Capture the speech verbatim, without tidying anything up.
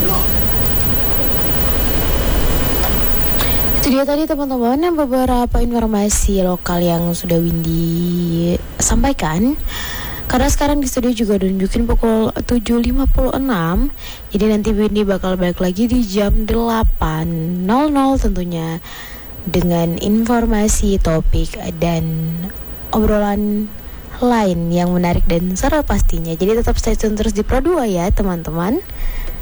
Itu dia tadi teman-teman beberapa informasi lokal yang sudah Windy sampaikan. Karena sekarang di studio juga udah nunjukin pukul tujuh lima puluh enam. Jadi nanti Windy bakal balik lagi di jam delapan nol nol tentunya, dengan informasi, topik, dan obrolan lain yang menarik dan seru pastinya. Jadi tetap stay tune terus di Pro dua ya teman-teman.